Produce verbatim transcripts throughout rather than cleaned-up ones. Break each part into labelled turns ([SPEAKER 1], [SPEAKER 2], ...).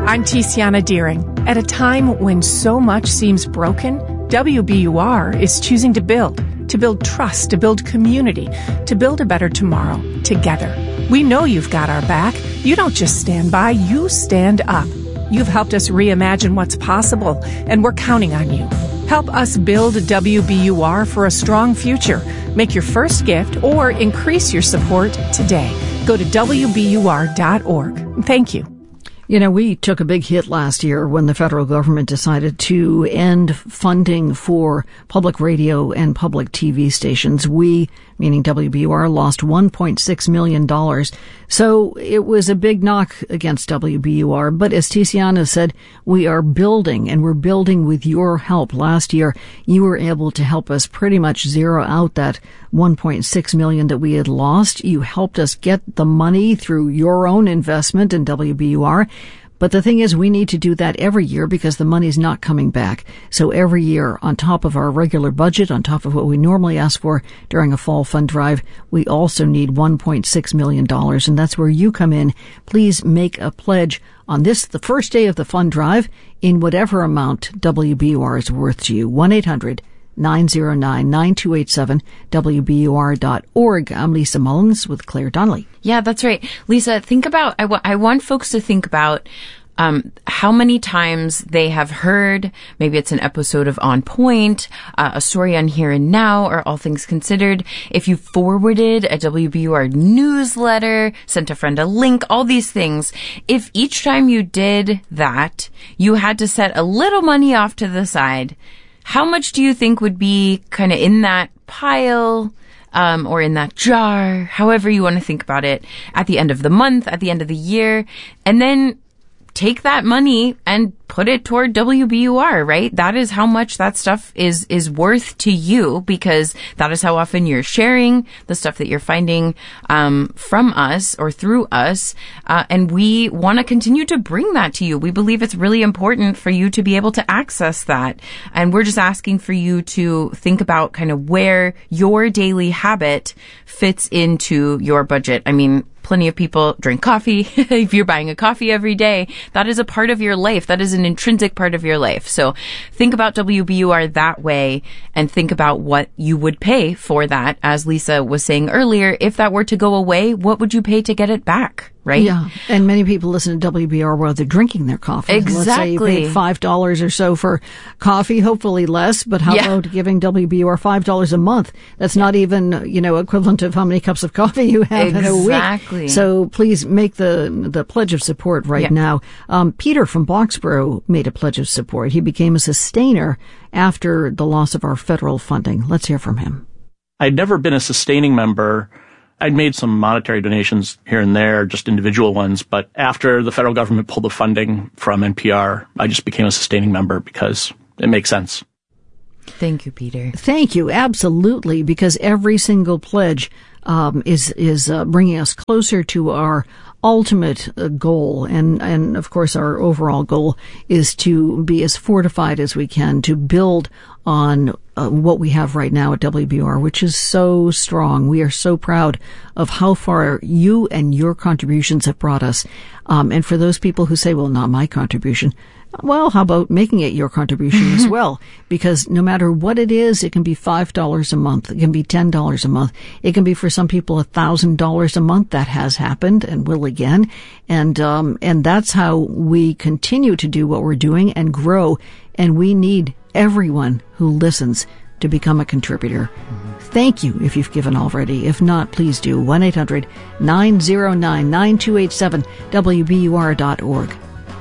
[SPEAKER 1] I'm Tiziana Deering. At a time when so much seems broken, W B U R is choosing to build, to build trust, to build community, to build a better tomorrow together. We know you've got our back. You don't just stand by, you stand up. You've helped us reimagine what's possible, and we're counting on you. Help us build W B U R for a strong future. Make your first gift or increase your support today. Go to W B U R dot org. Thank you.
[SPEAKER 2] You know, we took a big hit last year when the federal government decided to end funding for public radio and public T V stations. We, meaning W B U R, lost one point six million dollars. So it was a big knock against W B U R. But as Tiziana said, we are building, and we're building with your help. Last year, you were able to help us pretty much zero out that one point six million dollars that we had lost. You helped us get the money through your own investment in W B U R. But the thing is, we need to do that every year because the money's not coming back. So every year, on top of our regular budget, on top of what we normally ask for during a fall fund drive, we also need one point six million dollars. And that's where you come in. Please make a pledge on this, the first day of the fund drive, in whatever amount W B U R is worth to you. one eight hundred nine oh nine nine two eight seven, W B U R dot org. I'm Lisa Mullins with Claire Donnelly.
[SPEAKER 3] Yeah, that's right. Lisa, think about, I, w- I want folks to think about um how many times they have heard, maybe it's an episode of On Point, uh, a story on Here and Now, or All Things Considered. If you forwarded a W B U R newsletter, sent a friend a link, all these things, if each time you did that, you had to set a little money off to the side, how much do you think would be kind of in that pile, um, or in that jar, however you want to think about it, at the end of the month, at the end of the year, and then take that money and put it toward W B U R, right? That is how much that stuff is, is worth to you, because that is how often you're sharing the stuff that you're finding, um, from us or through us. Uh, and we want to continue to bring that to you. We believe it's really important for you to be able to access that. And we're just asking for you to think about kind of where your daily habit fits into your budget. I mean, plenty of people drink coffee. If you're buying a coffee every day, that is a part of your life. That is an intrinsic part of your life. So think about W B U R that way, and think about what you would pay for that. As Lisa was saying earlier, if that were to go away, what would you pay to get it back? Right?
[SPEAKER 2] Yeah. And many people listen to W B U R while they're drinking their coffee.
[SPEAKER 3] Exactly.
[SPEAKER 2] Let's say you paid five dollars or so for coffee, hopefully less, but how yeah. about giving W B U R five dollars a month? That's not even, you know, equivalent of how many cups of coffee you have
[SPEAKER 3] exactly.
[SPEAKER 2] in a week. Exactly. So please make the the pledge of support right yeah. now. Um, Peter from Boxborough made a pledge of support. He became a sustainer after the loss of our federal funding. Let's hear from him.
[SPEAKER 4] I'd never been a sustaining member. I'd made some monetary donations here and there, just individual ones, but after the federal government pulled the funding from N P R, I just became a sustaining member because it makes sense.
[SPEAKER 3] Thank you, Peter.
[SPEAKER 2] Thank you. Absolutely. Because every single pledge um, is is uh, bringing us closer to our ultimate uh, goal. And, and of course, our overall goal is to be as fortified as we can to build on uh, what we have right now at W B U R, which is so strong. We are so proud of how far you and your contributions have brought us. Um, and for those people who say, well, not my contribution, well, how about making it your contribution as well? Because no matter what it is, it can be five dollars a month. It can be ten dollars a month. It can be for some people one thousand dollars a month. That has happened and will again. And, um, and that's how we continue to do what we're doing and grow. And we need everyone who listens to become a contributor. Mm-hmm. Thank you if you've given already. If not, please do. one eight hundred nine oh nine nine two eight seven, W B U R dot org.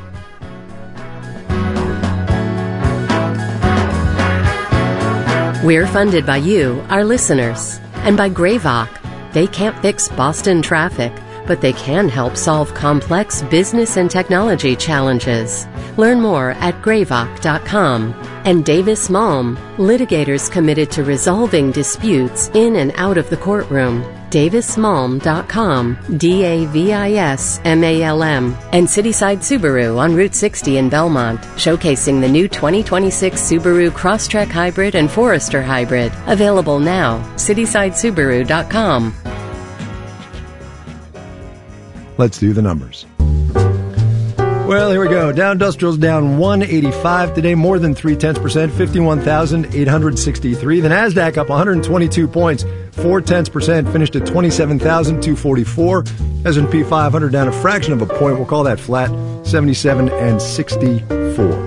[SPEAKER 5] We're funded by you, our listeners, and by Greyvoc. They can't fix Boston traffic, but they can help solve complex business and technology challenges. Learn more at greyvoc dot com. And Davis Malm, litigators committed to resolving disputes in and out of the courtroom. davis malm dot com, D A V I S M A L M. And Cityside Subaru on Route sixty in Belmont, showcasing the new twenty twenty-six Subaru Crosstrek Hybrid and Forester Hybrid. Available now. cityside subaru dot com.
[SPEAKER 6] Let's do the numbers. Well, here we go. Dow Industrial's down one eighty-five today, more than three tenths percent, fifty-one thousand eight hundred sixty-three. The Nasdaq up one hundred twenty-two points, four tenths percent, finished at twenty-seven thousand two hundred forty-four. S and P five hundred down a fraction of a point. We'll call that flat, seventy-seven and sixty-four.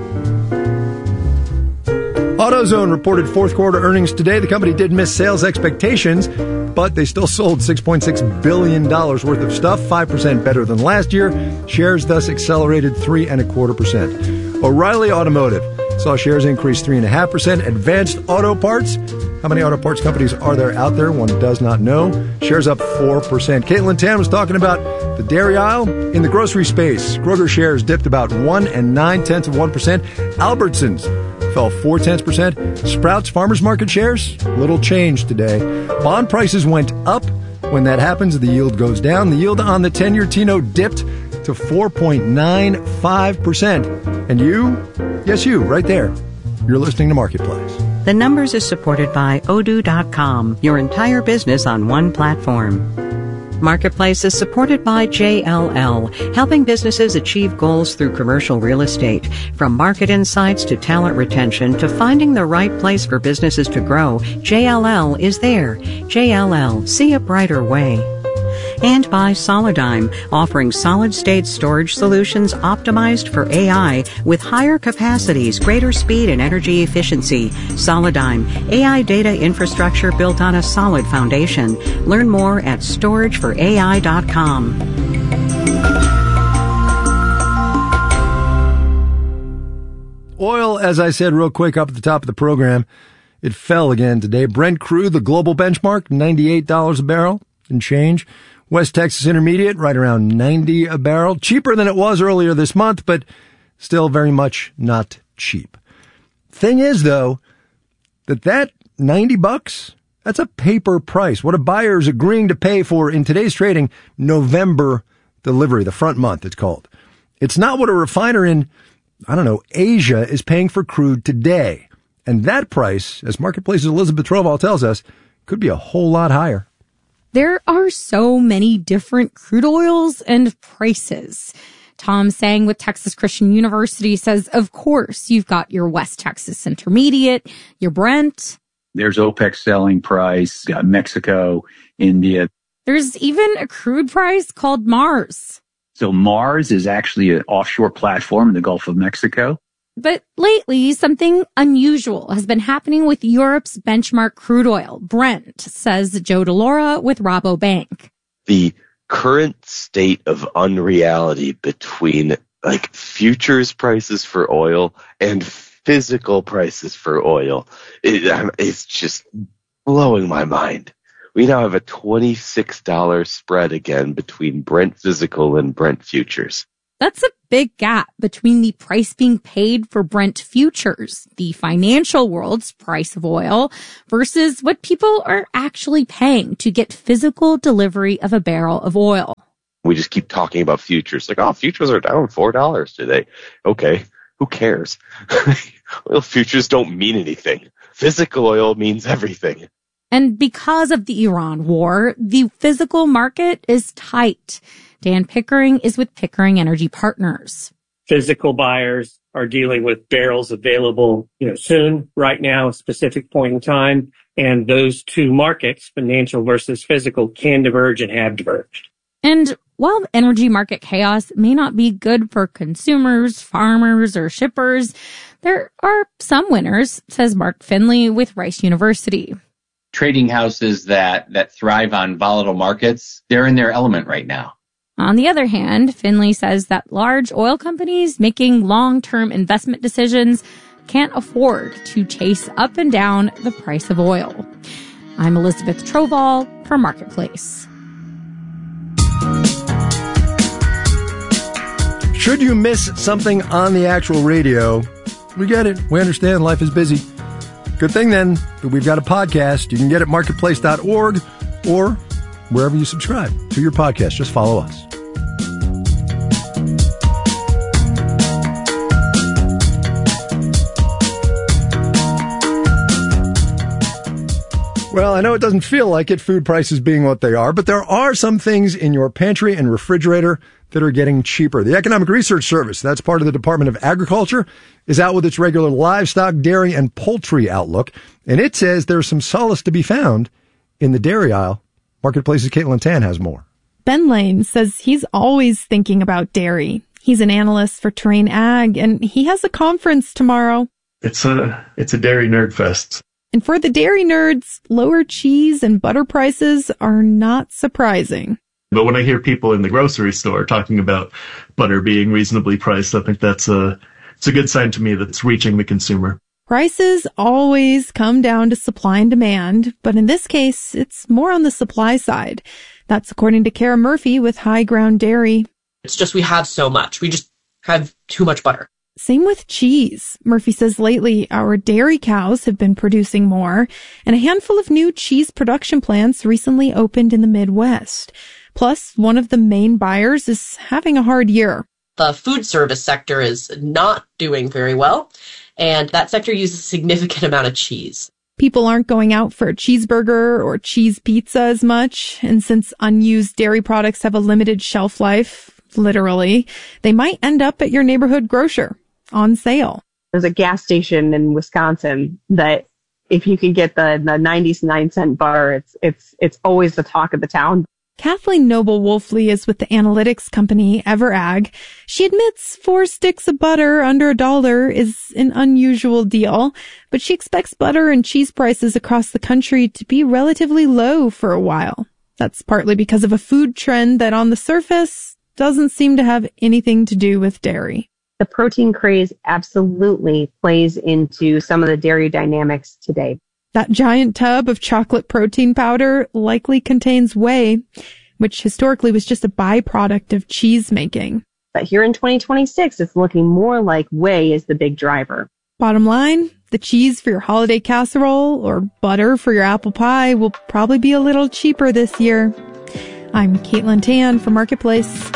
[SPEAKER 6] AutoZone reported fourth quarter earnings today. The company did miss sales expectations, but they still sold six point six billion dollars worth of stuff, five percent better than last year. Shares thus accelerated three and a quarter percent. O'Reilly Automotive saw shares increase three and a half percent. Advanced Auto Parts. How many auto parts companies are there out there? One does not know. Shares up four percent. Caitlin Tan was talking about the dairy aisle in the grocery space. Kroger shares dipped about one and nine tenths of one percent. Albertsons fell four tenths percent. Sprouts Farmers Market shares, little change today. Bond prices went up. When that happens, the yield goes down. The yield on the ten-year T-note dipped to four point nine five percent. And you, yes you, right there, you're listening to Marketplace.
[SPEAKER 7] The Numbers is supported by Odoo dot com, your entire business on one platform. Marketplace is supported by J L L, helping businesses achieve goals through commercial real estate. From market insights to talent retention to finding the right place for businesses to grow, J L L is there. J L L, see a brighter way. And by Solidigm, offering solid-state storage solutions optimized for A I with higher capacities, greater speed, and energy efficiency. Solidigm, A I data infrastructure built on a solid foundation. Learn more at storage for A I dot com.
[SPEAKER 6] Oil, as I said real quick up at the top of the program, it fell again today. Brent crude, the global benchmark, ninety-eight dollars a barrel and change. West Texas Intermediate, right around ninety a barrel. Cheaper than it was earlier this month, but still very much not cheap. Thing is, though, that that ninety bucks, that's a paper price. What a buyer is agreeing to pay for, in today's trading, November delivery, the front month it's called. It's not what a refiner in, I don't know, Asia is paying for crude today. And that price, as Marketplace's Elizabeth Troval tells us, could be a whole lot higher.
[SPEAKER 8] There are so many different crude oils and prices. Tom Sang with Texas Christian University says, of course, you've got your West Texas Intermediate, your Brent.
[SPEAKER 9] There's OPEC selling price, got Mexico, India.
[SPEAKER 8] There's even a crude price called Mars.
[SPEAKER 9] So Mars is actually an offshore platform in the Gulf of Mexico.
[SPEAKER 8] But lately, something unusual has been happening with Europe's benchmark crude oil, Brent, says Joe DeLaura with Rabobank.
[SPEAKER 10] The current state of unreality between like futures prices for oil and physical prices for oil, it, it's just blowing my mind. We now have a twenty-six dollars spread again between Brent physical and Brent futures.
[SPEAKER 8] That's a big gap between the price being paid for Brent futures, the financial world's price of oil, versus what people are actually paying to get physical delivery of a barrel of oil.
[SPEAKER 10] We just keep talking about futures. Like, oh, futures are down four dollars today. Okay, who cares? Oil futures don't mean anything. Physical oil means everything.
[SPEAKER 8] And because of the Iran war, the physical market is tight. Dan Pickering is with Pickering Energy Partners.
[SPEAKER 11] Physical buyers are dealing with barrels available, you know, soon, right now, a specific point in time. And those two markets, financial versus physical, can diverge and have diverged.
[SPEAKER 8] And while energy market chaos may not be good for consumers, farmers, or shippers, there are some winners, says Mark Finley with Rice University.
[SPEAKER 12] Trading houses that, that thrive on volatile markets, they're in their element right now.
[SPEAKER 8] On the other hand, Finley says that large oil companies making long-term investment decisions can't afford to chase up and down the price of oil. I'm Elizabeth Troval for Marketplace.
[SPEAKER 6] Should you miss something on the actual radio, we get it. We understand life is busy. Good thing then that we've got a podcast. You can get it at marketplace dot org or wherever you subscribe to your podcast. Just follow us. Well, I know it doesn't feel like it, food prices being what they are, but there are some things in your pantry and refrigerator that are getting cheaper. The Economic Research Service, that's part of the Department of Agriculture, is out with its regular livestock, dairy, and poultry outlook, and it says there's some solace to be found in the dairy aisle. Marketplace's Caitlin Tan has more.
[SPEAKER 13] Ben Lane says he's always thinking about dairy. He's an analyst for Terrain Ag, and he has a conference tomorrow.
[SPEAKER 14] It's a, it's a dairy nerd fest.
[SPEAKER 13] And for the dairy nerds, lower cheese and butter prices are not surprising.
[SPEAKER 14] But when I hear people in the grocery store talking about butter being reasonably priced, I think that's a, it's a good sign to me that it's reaching the consumer.
[SPEAKER 13] Prices always come down to supply and demand, but in this case, it's more on the supply side. That's according to Kara Murphy with High Ground Dairy.
[SPEAKER 15] It's just we have so much. We just have too much butter.
[SPEAKER 13] Same with cheese. Murphy says lately our dairy cows have been producing more, and a handful of new cheese production plants recently opened in the Midwest. Plus, one of the main buyers is having a hard year.
[SPEAKER 15] The food service sector is not doing very well, and that sector uses a significant amount of cheese.
[SPEAKER 13] People aren't going out for a cheeseburger or cheese pizza as much, and since unused dairy products have a limited shelf life, literally, they might end up at your neighborhood grocer on sale.
[SPEAKER 16] There's a gas station in Wisconsin that if you can get the, the ninety-nine cent butter, it's, it's, it's always the talk of the town.
[SPEAKER 13] Kathleen Noble-Wolfley is with the analytics company EverAg. She admits four sticks of butter under a dollar is an unusual deal, but she expects butter and cheese prices across the country to be relatively low for a while. That's partly because of a food trend that on the surface doesn't seem to have anything to do with dairy.
[SPEAKER 16] The protein craze absolutely plays into some of the dairy dynamics today.
[SPEAKER 13] That giant tub of chocolate protein powder likely contains whey, which historically was just a byproduct of cheese making.
[SPEAKER 16] But here in twenty twenty-six, it's looking more like whey is the big driver.
[SPEAKER 13] Bottom line, the cheese for your holiday casserole or butter for your apple pie will probably be a little cheaper this year. I'm Caitlin Tan for Marketplace.